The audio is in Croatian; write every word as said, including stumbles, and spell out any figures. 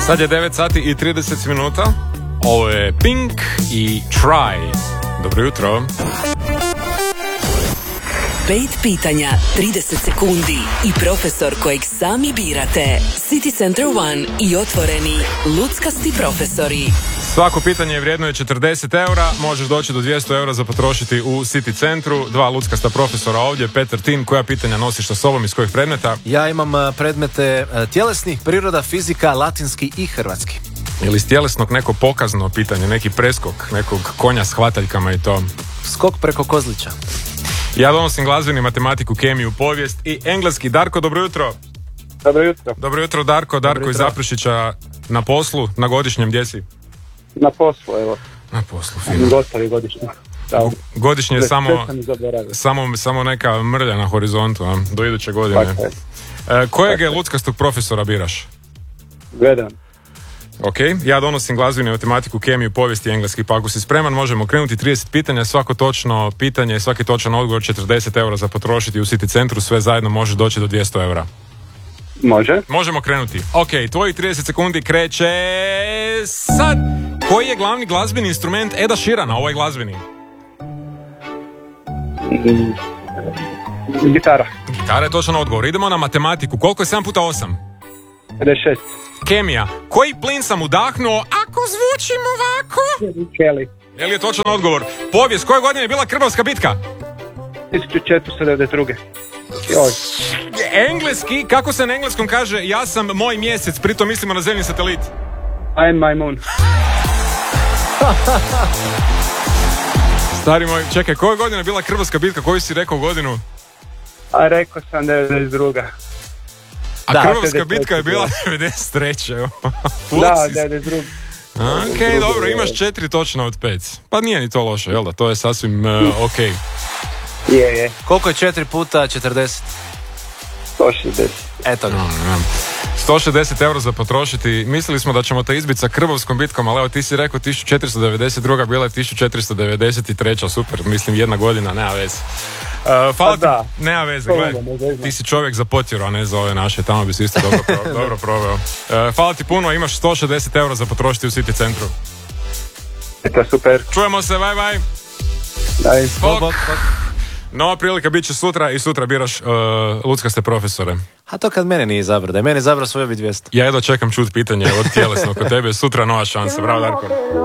Sad je devet sati i trideset minuta. Ovo je Pink i Try. Dobro jutro. Pet pitanja, trideset sekundi i profesor kojeg sami birate. City Center One i otvoreni luckasti profesori. Svako pitanje vrijedno je četrdeset eura, možeš doći do dvjesto eura za potrošiti u City centru. Dva luckasta profesora ovdje. Petar Tin, koja pitanja nosiš sa sobom, iz kojih predmeta? Ja imam predmete tjelesnih, priroda, fizika, latinski i hrvatski. Ili iz tjelesnog neko pokazno pitanje, neki preskok, nekog konja s hvataljkama i to. Skok preko kozlića. Ja donosim glazbeni, matematiku, kemiju, povijest i engleski. Darko, dobro jutro. Dobro jutro. Dobro jutro, Darko. Darko Dobro iz jutro. Zaprešića, na poslu, na godišnjem, gdje si? Na poslu, evo. Na poslu, fino. Gotovi godišnji. Da. Godišnje je Već samo, sam zaboravio. samo, samo neka mrlja na horizontu, a? Do iduće godine. Tako je. E, kojeg je luckastog profesora biraš? Gledam. Ok, ja donosim glazbenu, matematiku, kemiju, povijest i engleski. Pa ako si spreman, možemo krenuti. trideset pitanja, svako točno pitanje, svaki točan odgovor, četrdeset eura za potrošiti u City centru, sve zajedno može doći do dvjesto eura. Može. Možemo krenuti. Ok, tvoji trideset sekundi kreće sad. Koji je glavni glazbeni instrument Eda Sheerana, ovaj glazbeni? Mm. Gitara. Gitara je točan odgovor. Idemo na matematiku. Koliko je sedam puta osam? pedeset šest. Kemija. Koji plin sam udahnuo ako zvučim ovako? Kelly. Je li je točan odgovor? Povijest. Koje godine je bila Krbavska bitka? tisuću četiristo devedeset druge. Joj. Engleski. Kako se na engleskom kaže ja sam moj mjesec? Pritom mislimo na zemlji satelit. I am my moon. Stari moj, čekaj, koje godine je bila Krbavska bitka? Koju si rekao godinu? A rekao sam devedeset druga. A Da, Krbavska devedeset treće bitka je bila bila. devedeset treće. Da, devedeset druga. Ok, dobro, imaš četiri točno od pet. Pa nije ni to loše, jel da? To je sasvim uh, ok. Je, je. Koliko je četiri puta četrdeset? sto šezdeset. Eto ga. sto šezdeset eura za potrošiti. Mislili smo da ćemo te izbiti sa Krbavskom bitkom, ali evo ti si rekao tisuću četiristo devedeset druga, bila je tisuću četiristo devedeset treća. Super, mislim jedna godina, nema veze. Uh, hvala da. ti, nema veze, To gledaj, onda, ne znam. ti si čovjek za potjeru, a ne za ove naše, tamo bi se isto dobro, pro, dobro proveo. Uh, hvala ti puno, imaš sto šezdeset eura za potrošiti u City centru. Eto, super. Čujemo se, bye bye. Daj. Bok. Nova prilika bit će sutra i sutra biraš uh, luckaste profesore. A to kad mene nije izabrao, da je mene izabrao svoje bi dvjesto. Ja jedva čekam čut pitanje od tjelesno kod tebe, sutra nova šansa, bravo Darko.